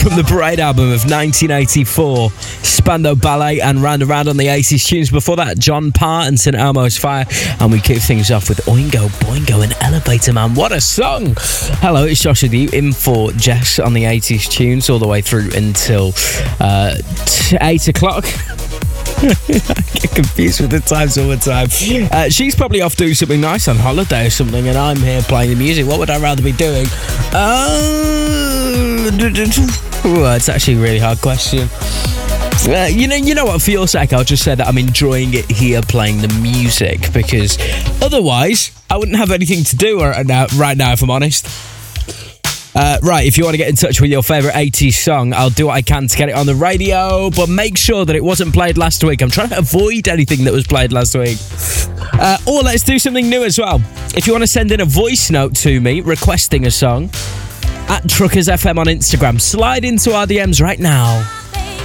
from the Parade album of 1984, Spandau Ballet and Round and Round on the 80s tunes. Before that, John Parr and St Elmo's Fire. And we kick things off with Oingo Boingo and Elevator Man. What a song! Hello, it's Josh with you, in for Jess on the 80s tunes, all the way through until 8 o'clock. I get confused with the times all the time. She's probably off doing something nice on holiday or something, and I'm here playing the music. What would I rather be doing? It's actually a really hard question. You know what? For your sake, I'll just say that I'm enjoying it here playing the music, because otherwise I wouldn't have anything to do right now, if I'm honest. Right, if you want to get in touch with your favourite 80s song, I'll do what I can to get it on the radio, but make sure that it wasn't played last week. I'm trying to avoid anything that was played last week. Or let's do something new as well. If you want to send in a voice note to me requesting a song, at Truckers FM on Instagram, slide into our DMs right now.